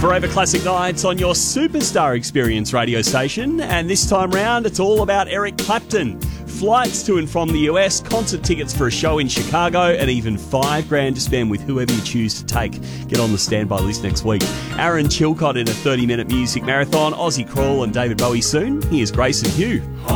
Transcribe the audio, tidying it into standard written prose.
Forever Classic Nights on your Superstar Experience radio station, and this time round it's all about Eric Clapton. Flights to and from the US, concert tickets for a show in Chicago, and even $5,000 to spend with whoever you choose to take. Get on the standby list next week. Aaron Chilcott in a 30-minute music marathon, Ozzy Crawl and David Bowie soon. Here's Grace and Hugh.